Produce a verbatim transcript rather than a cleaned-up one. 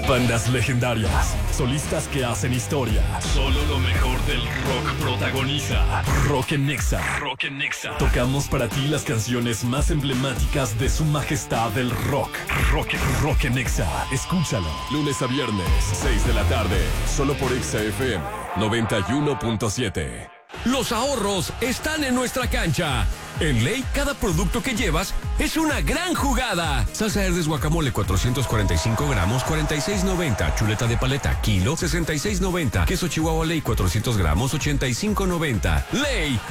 Bandas legendarias, solistas que hacen historia. Solo lo mejor del rock protagoniza Rock en Nexa. Rock en Nexa. Tocamos para ti las canciones más emblemáticas de su majestad el rock. Rock, rock en Nexa. Escúchalo. Lunes a viernes, seis de la tarde. Solo por Exa F M noventa y uno punto siete. Los ahorros están en nuestra cancha. En Ley, cada producto que llevas es una gran jugada. Salsa Herdes guacamole cuatrocientos cuarenta y cinco gramos, cuarenta y seis noventa. Chuleta de paleta, kilo, sesenta y seis noventa. Queso Chihuahua Ley cuatrocientos gramos, ochenta y cinco noventa. Ley.